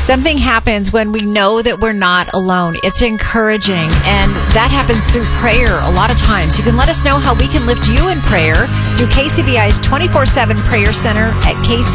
Something happens when we know that we're not alone. It's encouraging, and that happens through prayer a lot of times. You can let us know how we can lift you in prayer through KCBI's 24/7 Prayer Center at kcbi.org.